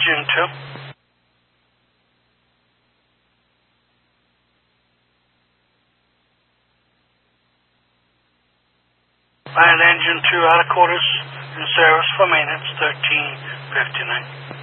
Engine 2. Land Engine 2 out of quarters in service for maintenance 1359.